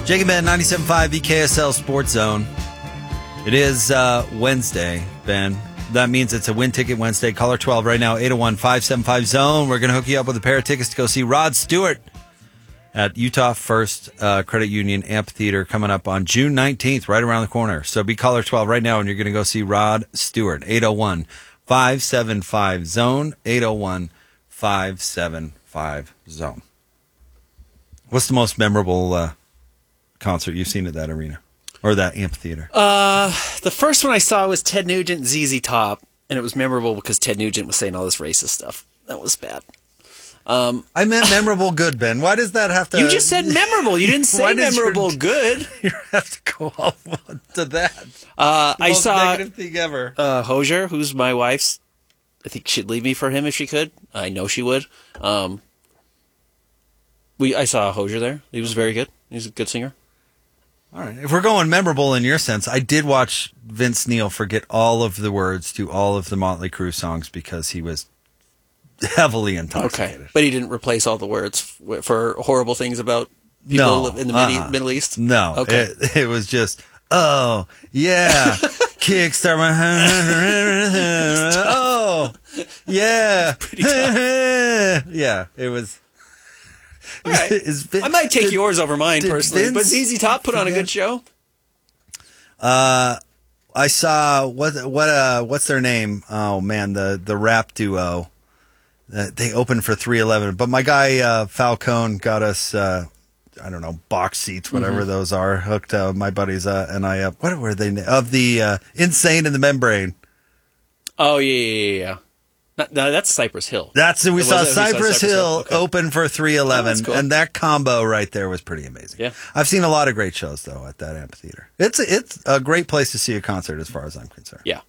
Jacob Ben, 97.5 VKSL Sports Zone. It is Wednesday, Ben. That means it's a Win Ticket Wednesday. Caller 12 right now, 801-575-ZONE. We're going to hook you up with a pair of tickets to go see Rod Stewart at Utah First Credit Union Amphitheater coming up on June 19th, right around the corner. So be caller 12 right now, and you're going to go see Rod Stewart. 801-575-ZONE. 801-575-ZONE. What's the most memorable concert you've seen at that arena or that amphitheater? The first one I saw was Ted Nugent and ZZ Top, and it was memorable because Ted Nugent was saying all this racist stuff. That was bad. I meant memorable good, Ben. Why does that have to... You just said memorable. You didn't say memorable good. You have to go off to that. I saw negative thing ever. Hosier, who's my wife's. I think she'd leave me for him if she could. I know she would. I saw Hosier there. He was very good. He's a good singer. All right. If we're going memorable in your sense, I did watch Vince Neil forget all of the words to all of the Motley Crue songs because he was heavily intoxicated. Okay. But he didn't replace all the words for horrible things about people in the Middle East? No. Okay. It was just, oh, yeah. Kickstart my... oh, yeah. Pretty tough. Yeah, it was... All right. I might take yours over mine personally, but ZZ Top put on a good show. I saw what's their name? Oh man, the rap duo. They opened for 311, but my guy Falcone got us I don't know, box seats, whatever those are, hooked my buddies and I up. What were they of the Insane in the Membrane? Oh yeah. No, that's Cypress Hill. We saw Cypress Hill open for 311, cool. and that combo right there was pretty amazing. Yeah, I've seen a lot of great shows though at that amphitheater. It's a great place to see a concert, as far as I'm concerned. Yeah.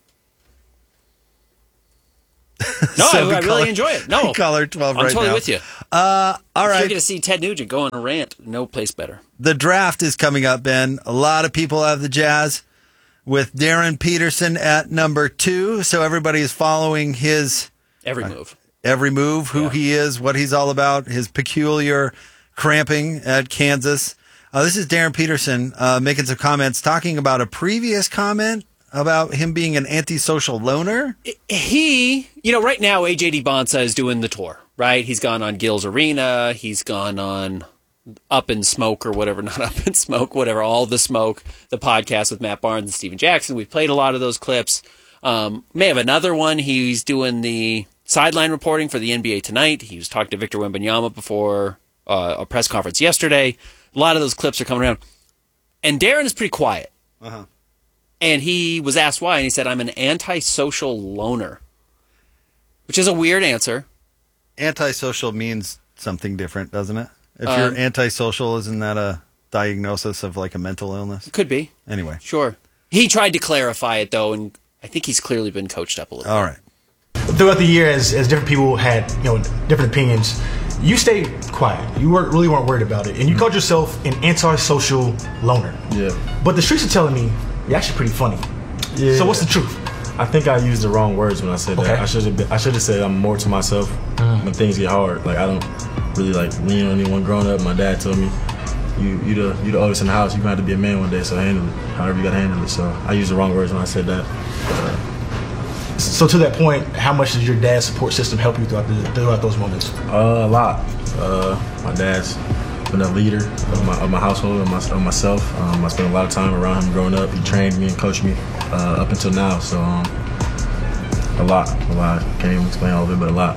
No, so I really enjoy it. No, caller 12 I'm right totally now. with you. All right, if you're going to see Ted Nugent go on a rant, no place better. The draft is coming up, Ben. A lot of people have the Jazz with Darren Peterson at number 2, so everybody is following his every move, who he is, what he's all about, his peculiar cramping at Kansas. This is Darren Peterson making some comments, talking about a previous comment about him being an antisocial loner. Right now, AJ DiBonsa is doing the tour, right? He's gone on Gil's Arena. He's gone on Up in Smoke or whatever, not Up in Smoke, whatever, All the Smoke, the podcast with Matt Barnes and Steven Jackson. We've played a lot of those clips. May have another one. He's doing the sideline reporting for the NBA Tonight. He was talking to Victor Wembanyama before a press conference yesterday. A lot of those clips are coming around. And Darren is pretty quiet. Uh-huh. And he was asked why, and he said, I'm an antisocial loner, which is a weird answer. Antisocial means something different, doesn't it? If you're antisocial, isn't that a diagnosis of like a mental illness? Could be. Anyway. Sure. He tried to clarify it, though, and I think he's clearly been coached up a little bit. All right. Throughout the year, as different people had different opinions, you stayed quiet. You really weren't worried about it. And you called yourself an antisocial loner. Yeah. But the streets are telling me you're actually pretty funny. Yeah. So what's the truth? I think I used the wrong words when I said Okay. that. I should have said I'm more to myself when things get hard. Like I don't really like lean on anyone. Growing up, my dad told me, "You the oldest in the house. You gonna have to be a man one day. So handle it. However you gotta handle it." So I used the wrong words when I said that. So to that point, how much did your dad's support system help you throughout those moments? A lot. My dad's been a leader of my household, of myself. I spent a lot of time around him growing up. He trained me and coached me up until now. So a lot. Can't even explain all of it, but a lot.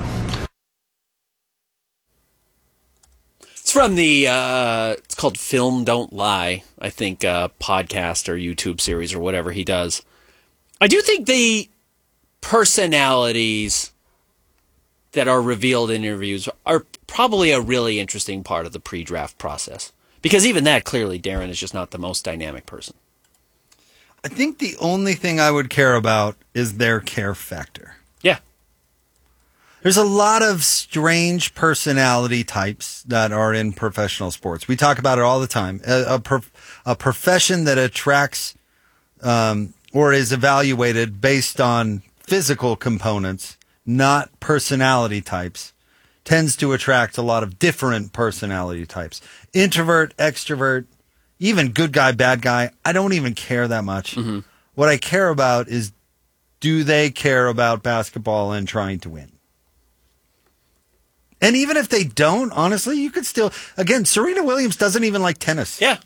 It's from the, it's called Film Don't Lie, I think, podcast or YouTube series or whatever he does. I do think the personalities that are revealed in interviews are probably a really interesting part of the pre-draft process. Because even that, clearly, Darren is just not the most dynamic person. I think the only thing I would care about is their care factor. Yeah. There's a lot of strange personality types that are in professional sports. We talk about it all the time. A profession that attracts or is evaluated based on physical components, not personality types, tends to attract a lot of different personality types. Introvert, extrovert, even good guy, bad guy, I don't even care that much. Mm-hmm. What I care about is, do they care about basketball and trying to win? And even if they don't, honestly, you could still, again, Serena Williams doesn't even like tennis. Yeah.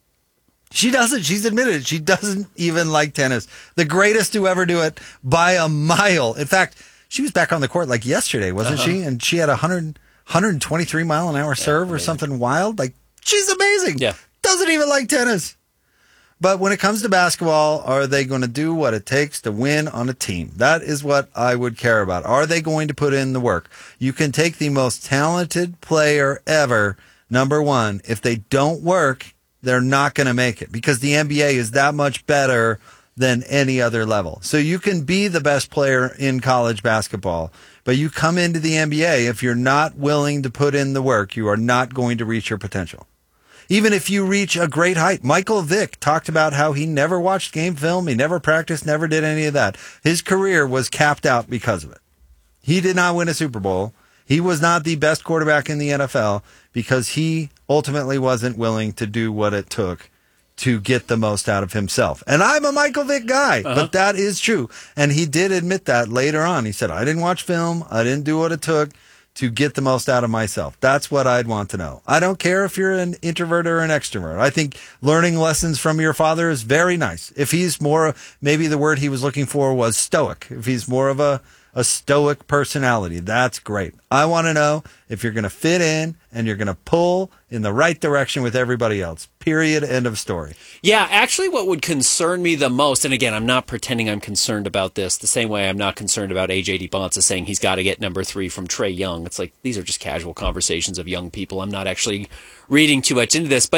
She doesn't. She's admitted it. She doesn't even like tennis. The greatest to ever do it by a mile. In fact, she was back on the court like yesterday, wasn't she? And she had a 123 mile an hour serve or something wild. Like, she's amazing. Yeah. Doesn't even like tennis. But when it comes to basketball, are they going to do what it takes to win on a team? That is what I would care about. Are they going to put in the work? You can take the most talented player ever, number one. If they don't work, they're not going to make it because the NBA is that much better than any other level. So you can be the best player in college basketball, but you come into the NBA, if you're not willing to put in the work, you are not going to reach your potential. Even if you reach a great height. Michael Vick talked about how he never watched game film, he never practiced, never did any of that. His career was capped out because of it. He did not win a Super Bowl. He was not the best quarterback in the NFL because he ultimately wasn't willing to do what it took to get the most out of himself. And I'm a Michael Vick guy, but that is true. And he did admit that later on. He said, I didn't watch film. I didn't do what it took to get the most out of myself. That's what I'd want to know. I don't care if you're an introvert or an extrovert. I think learning lessons from your father is very nice. If he's more, maybe the word he was looking for was stoic. If he's more of a stoic personality, that's great. I want to know if you're going to fit in and you're going to pull in the right direction with everybody else. Period. End of story. Yeah, actually what would concern me the most, and again, I'm not pretending I'm concerned about this, the same way I'm not concerned about A.J. DeBonsa saying he's got to get number 3 from Trae Young. It's like, these are just casual conversations of young people. I'm not actually reading too much into this, but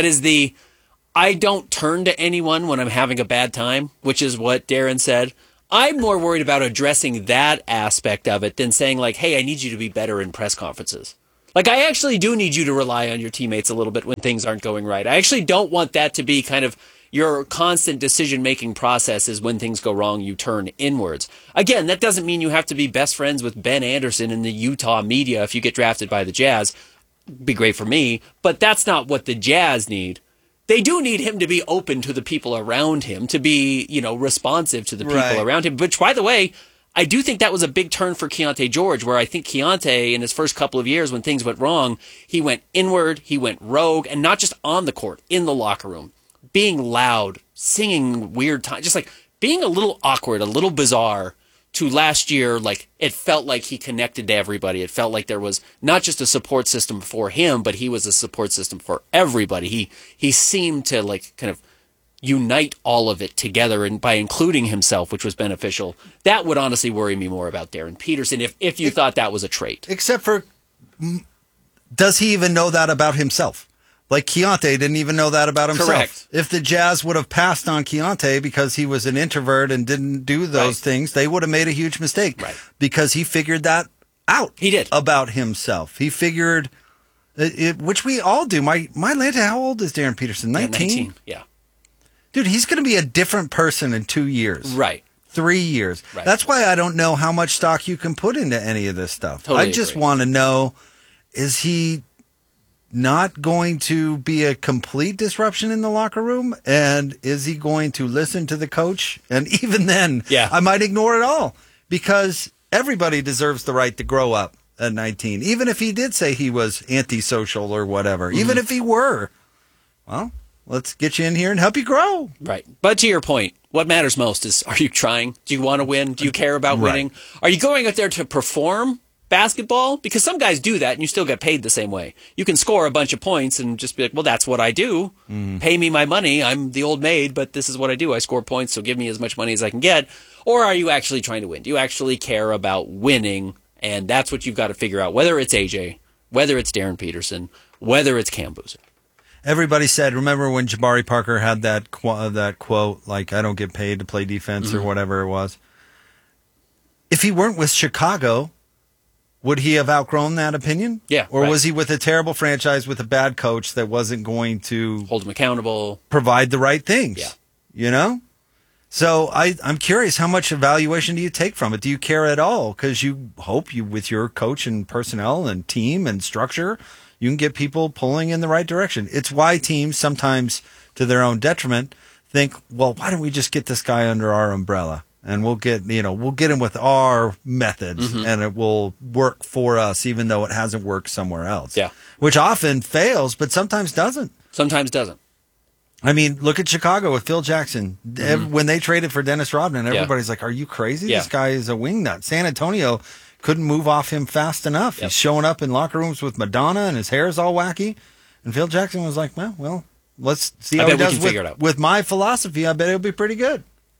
I don't turn to anyone when I'm having a bad time, which is what Darren said. I'm more worried about addressing that aspect of it than saying like, hey, I need you to be better in press conferences. Like, I actually do need you to rely on your teammates a little bit when things aren't going right. I actually don't want that to be kind of your constant decision-making process is when things go wrong, you turn inwards. Again, that doesn't mean you have to be best friends with Ben Anderson in the Utah media if you get drafted by the Jazz. Be great for me, but that's not what the Jazz need. They do need him to be open to the people around him, to be, responsive to the people around him. Which, by the way, I do think that was a big turn for Keontae George, where I think Keontae, in his first couple of years when things went wrong, he went inward, he went rogue, and not just on the court, in the locker room, being loud, singing weird times, just like being a little awkward, a little bizarre. To last year, like, it felt like he connected to everybody. It felt like there was not just a support system for him, but he was a support system for everybody. He seemed to, like, kind of unite all of it together, and by including himself, which was beneficial. That would honestly worry me more about Darren Peterson if you thought that was a trait. Except for, does he even know that about himself? Like, Keontae didn't even know that about himself. Correct. If the Jazz would have passed on Keontae because he was an introvert and didn't do those things, they would have made a huge mistake. Right. Because he figured that out. He did. About himself. He figured, which we all do. My Lanta, how old is Darren Peterson? 19? Yeah, 19, yeah. Dude, he's going to be a different person in 2 years. Right. 3 years. Right. That's why I don't know how much stock you can put into any of this stuff. Totally I just agree. want to know, is he not going to be a complete disruption in the locker room? And is he going to listen to the coach? And even then, I might ignore it all because everybody deserves the right to grow up at 19. Even if he did say he was antisocial or whatever, even if he were, well, let's get you in here and help you grow. Right. But to your point, what matters most is, are you trying? Do you want to win? Do you care about winning? Are you going out there to perform basketball? Because some guys do that and you still get paid the same way. You can score a bunch of points and just be like, well, that's what I do. Pay me my money. I'm the old maid, but this is what I do. I score points, so give me as much money as I can get. Or are you actually trying to win? Do you actually care about winning? And that's what you've got to figure out, whether it's AJ, whether it's Darren Peterson, whether it's Cam Boozer. Everybody said, remember when Jabari Parker had that quote, like, I don't get paid to play defense or whatever it was. If he weren't with Chicago, would he have outgrown that opinion? Yeah. Or was he with a terrible franchise with a bad coach that wasn't going to hold him accountable, provide the right things? Yeah. You know? So I'm curious, how much evaluation do you take from it? Do you care at all? Because you hope with your coach and personnel and team and structure, you can get people pulling in the right direction. It's why teams sometimes, to their own detriment, think, well, why don't we just get this guy under our umbrella? And we'll get him with our methods, and it will work for us, even though it hasn't worked somewhere else. Yeah. Which often fails, but sometimes doesn't. Sometimes doesn't. I mean, look at Chicago with Phil Jackson. When they traded for Dennis Rodman, everybody's like, are you crazy? Yeah. This guy is a wingnut. San Antonio couldn't move off him fast enough. Yep. He's showing up in locker rooms with Madonna, and his hair's all wacky. And Phil Jackson was like, well, let's see how he does with my philosophy. I bet it'll be pretty good.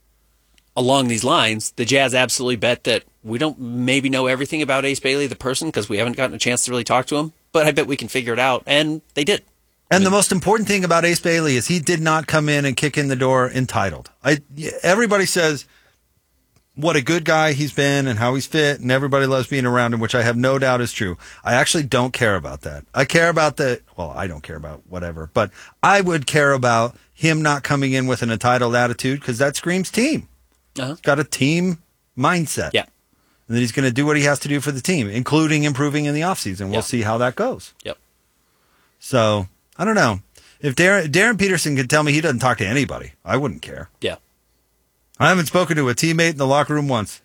Along these lines, the Jazz absolutely bet that we don't maybe know everything about Ace Bailey, the person, because we haven't gotten a chance to really talk to him, but I bet we can figure it out, and they did. And the most important thing about Ace Bailey is he did not come in and kick in the door entitled. Everybody says what a good guy he's been and how he's fit, and everybody loves being around him, which I have no doubt is true. I actually don't care about that. I care about I don't care about whatever, but I would care about him not coming in with an entitled attitude, because that screams team. Uh-huh. Got a team mindset. Yeah. And that he's going to do what he has to do for the team, including improving in the offseason. We'll see how that goes. Yep. So, I don't know. If Darren Peterson could tell me he doesn't talk to anybody, I wouldn't care. Yeah. I haven't spoken to a teammate in the locker room once.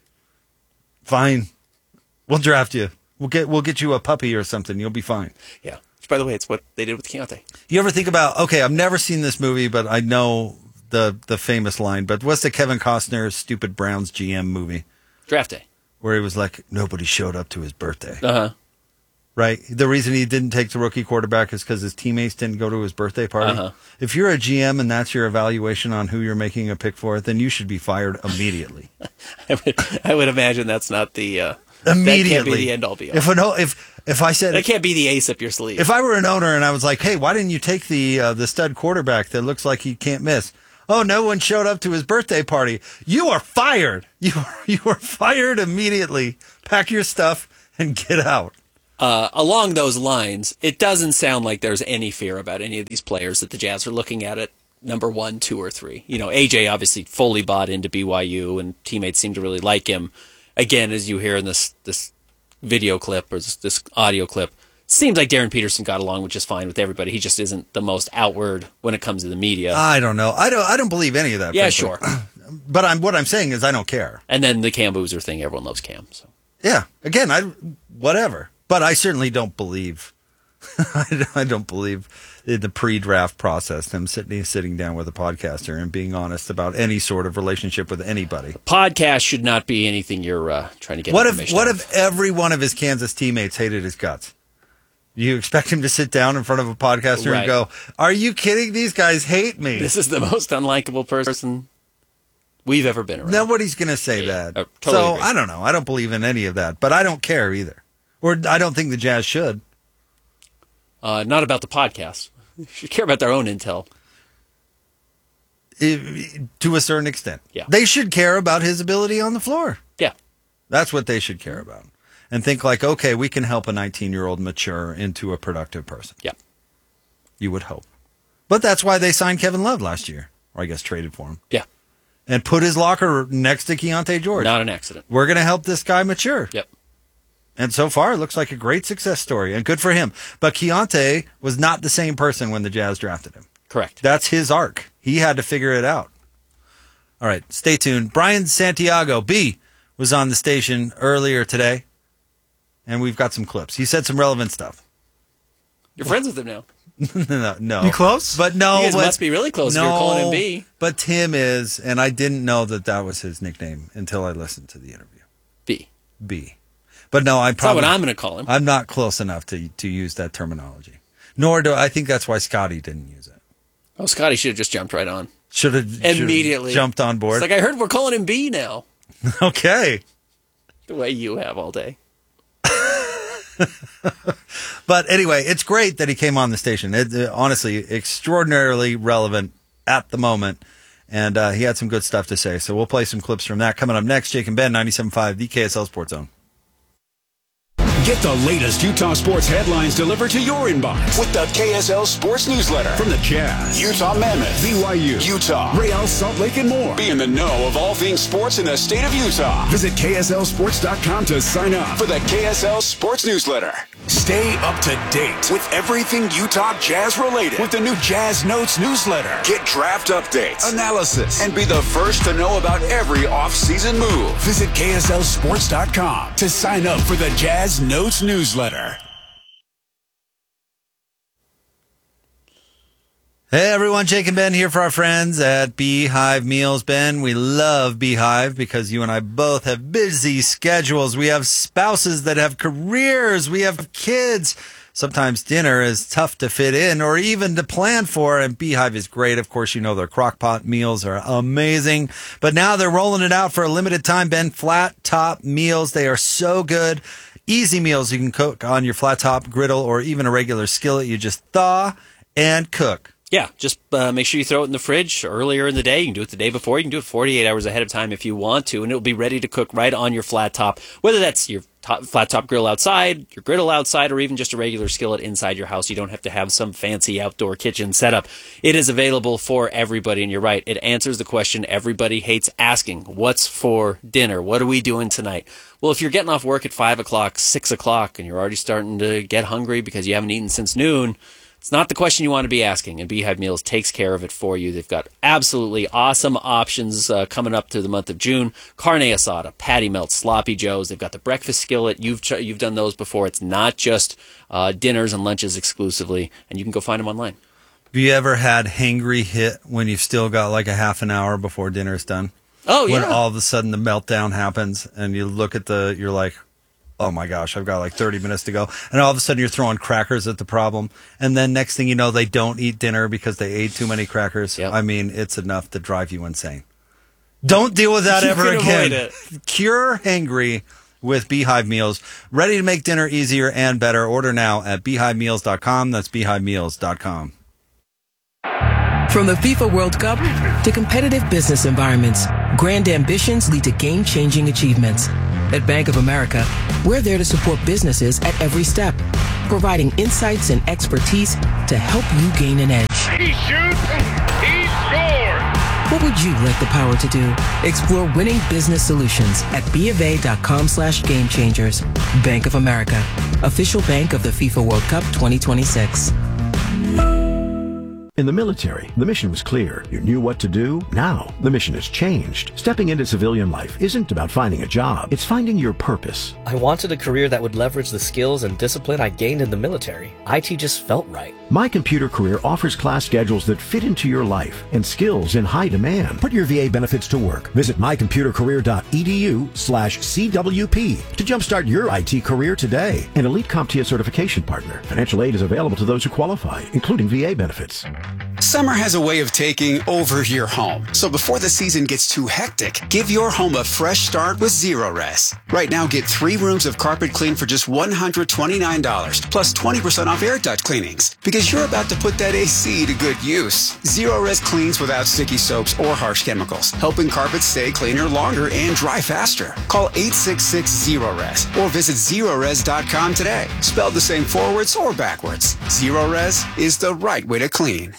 Fine. We'll draft you. We'll get you a puppy or something. You'll be fine. Yeah. Which, by the way, it's what they did with Keontae. You ever think about, okay, I've never seen this movie, but I know the famous line, but what's the Kevin Costner stupid Browns GM movie? Draft Day. Where he was like, nobody showed up to his birthday. Uh-huh. Right? The reason he didn't take the rookie quarterback is because his teammates didn't go to his birthday party. Uh-huh. If you're a GM and that's your evaluation on who you're making a pick for, then you should be fired immediately. I would imagine that's not the... Immediately. That can't be the end-all be-all. If I said... That can't be the ace up your sleeve. If I were an owner and I was like, hey, why didn't you take the stud quarterback that looks like he can't miss? Oh, no one showed up to his birthday party. You are fired. You are fired immediately. Pack your stuff and get out. Along those lines, it doesn't sound like there's any fear about any of these players that the Jazz are looking at number 1, 2, or 3. You know, AJ obviously fully bought into BYU, and teammates seem to really like him. Again, as you hear in this video clip or this audio clip, seems like Darren Peterson got along just fine with everybody. He just isn't the most outward when it comes to the media. I don't know. I don't believe any of that. Yeah, frankly. sure. But what I'm saying is I don't care. And then the Cam Boozer thing, everyone loves Cam. So yeah, again, whatever. But I certainly don't believe. I don't believe in the pre-draft process. Them sitting down with a podcaster and being honest about any sort of relationship with anybody. Podcast should not be anything you're trying to get. What information if every one of his Kansas teammates hated his guts? You expect him to sit down in front of a podcaster and go, "Are you kidding? These guys hate me. This is the most unlikable person we've ever been around." Nobody's going to say that. Totally so agree. I don't know. I don't believe in any of that, but I don't care either. Or I don't think the Jazz should. Not about the podcast. You should care about their own intel. To a certain extent. Yeah. They should care about his ability on the floor. Yeah. That's what they should care about. And think like, okay, we can help a 19-year-old mature into a productive person. Yeah. You would hope. But that's why they signed Kevin Love last year. Or I guess traded for him. Yeah. And put his locker next to Keontae George. Not an accident. We're going to help this guy mature. Yep. And so far, it looks like a great success story, and good for him. But Keontae was not the same person when the Jazz drafted him. Correct. That's his arc. He had to figure it out. All right, stay tuned. Brian Santiago, B, was on the station earlier today, and we've got some clips. He said some relevant stuff. You're friends with him now. No. You close? But no. You guys must be really close if you're calling him B. But Tim is, and I didn't know that was his nickname until I listened to the interview. B. But no, That's not what I'm going to call him. I'm not close enough to use that terminology. Nor do I think that's why Scotty didn't use it. Oh, Scotty should have just jumped right on. Should have immediately jumped on board. It's like, I heard we're calling him B now. Okay. The way you have all day. But anyway, it's great that he came on the station. Honestly, extraordinarily relevant at the moment. And he had some good stuff to say. So we'll play some clips from that. Coming up next, Jake and Ben, 97.5, the KSL Sports Zone. Get the latest Utah sports headlines delivered to your inbox with the KSL Sports Newsletter. From the Jazz, Utah Mammoth, BYU, Utah, Real Salt Lake, and more. Be in the know of all things sports in the state of Utah. Visit KSLSports.com to sign up for the KSL Sports Newsletter. Stay up to date with everything Utah Jazz related with the new Jazz Notes newsletter. Get draft updates, analysis, and be the first to know about every off-season move. Visit KSLSports.com to sign up for the Jazz Notes newsletter. Hey everyone, Jake and Ben here for our friends at Beehive Meals. Ben, we love Beehive because you and I both have busy schedules. We have spouses that have careers. We have kids. Sometimes dinner is tough to fit in or even to plan for, and Beehive is great. Of course, you know their crock-pot meals are amazing. But now they're rolling it out for a limited time, Ben. Flat top meals. They are so good. Easy meals you can cook on your flat top griddle or even a regular skillet. You just thaw and cook. Yeah, just make sure you throw it in the fridge earlier in the day. You can do it the day before. You can do it 48 hours ahead of time if you want to, and it'll be ready to cook right on your flat top, whether that's your flat top grill outside, your griddle outside, or even just a regular skillet inside your house. You don't have to have some fancy outdoor kitchen setup. It is available for everybody, and you're right. It answers the question everybody hates asking, what's for dinner? What are we doing tonight? Well, if you're getting off work at 5 o'clock, 6 o'clock, and you're already starting to get hungry because you haven't eaten since noon, it's not the question you want to be asking, and Beehive Meals takes care of it for you. They've got absolutely awesome options coming up to the month of June. Carne asada, patty melt, sloppy joes. They've got the breakfast skillet. You've done those before. It's not just dinners and lunches exclusively, and you can go find them online. Have you ever had hangry hit when you've still got like a half an hour before dinner's done? Oh, yeah. When all of a sudden the meltdown happens, and you look at you're like, oh my gosh, I've got like 30 minutes to go. And all of a sudden you're throwing crackers at the problem. And then next thing you know, they don't eat dinner because they ate too many crackers. Yep. I mean, it's enough to drive you insane. Don't deal with that ever again. Avoid it. Cure hangry with Beehive Meals. Ready to make dinner easier and better. Order now at beehivemeals.com. That's beehivemeals.com. From the FIFA World Cup to competitive business environments, grand ambitions lead to game-changing achievements. At Bank of America, we're there to support businesses at every step, providing insights and expertise to help you gain an edge. He shoots, he scores! What would you like the power to do? Explore winning business solutions at BofA.com/gamechangers. Bank of America, official bank of the FIFA World Cup 2026. In the military, the mission was clear. You knew what to do. Now, the mission has changed. Stepping into civilian life isn't about finding a job. It's finding your purpose. I wanted a career that would leverage the skills and discipline I gained in the military. IT just felt right. My Computer Career offers class schedules that fit into your life and skills in high demand. Put your VA benefits to work. Visit mycomputercareer.edu/CWP to jumpstart your IT career today. An Elite CompTIA certification partner. Financial aid is available to those who qualify, including VA benefits. Summer has a way of taking over your home. So before the season gets too hectic, give your home a fresh start with Zerorez. Right now, get 3 rooms of carpet clean for just $129, plus 20% off air duct cleanings. Because you're about to put that AC to good use. Zerorez cleans without sticky soaps or harsh chemicals, helping carpets stay cleaner longer and dry faster. Call 866-ZEROREZ or visit Zerorez.com today. Spelled the same forwards or backwards. Zerorez is the right way to clean.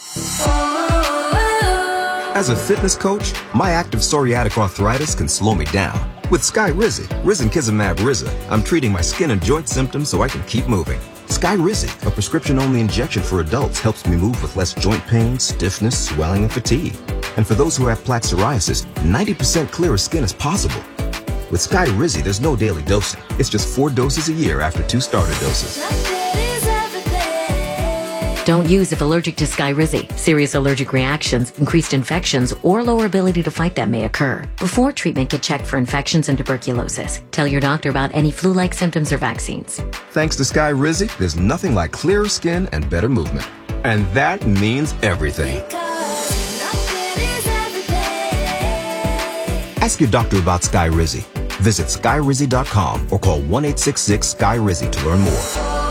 As a fitness coach, my active psoriatic arthritis can slow me down. With Skyrizi, Risankizumab Riza, I'm treating my skin and joint symptoms so I can keep moving. Skyrizi, a prescription-only injection for adults, helps me move with less joint pain, stiffness, swelling, and fatigue. And for those who have plaque psoriasis, 90% clearer skin is possible. With Skyrizi, there's no daily dosing. It's just 4 doses a year after 2 starter doses. Don't use if allergic to Skyrizi. Serious allergic reactions, increased infections, or lower ability to fight them may occur. Before treatment, get checked for infections and tuberculosis. Tell your doctor about any flu-like symptoms or vaccines. Thanks to Skyrizi, there's nothing like clearer skin and better movement. And that means everything. Ask your doctor about Skyrizi. Visit Skyrizi.com or call 1-866-SKY-RIZI to learn more.